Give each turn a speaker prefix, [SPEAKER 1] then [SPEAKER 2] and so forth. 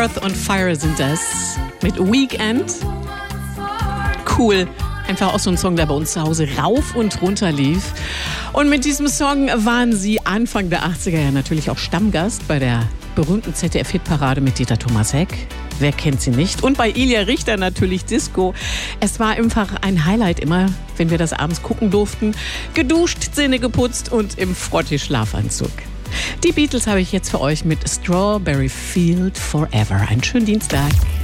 [SPEAKER 1] Earth on Fire sind das mit Weekend. Cool. Einfach auch so ein Song, der bei uns zu Hause rauf und runter lief. Und mit diesem Song waren sie Anfang der 80er ja natürlich auch Stammgast bei der berühmten ZDF-Hitparade mit Dieter Thomas Heck. Wer kennt sie nicht? Und bei Ilja Richter natürlich Disco. Es war einfach ein Highlight immer, wenn wir das abends gucken durften. Geduscht, Zähne geputzt und im Frotti-Schlafanzug. Die Beatles habe ich jetzt für euch mit Strawberry Field Forever. Einen schönen Dienstag.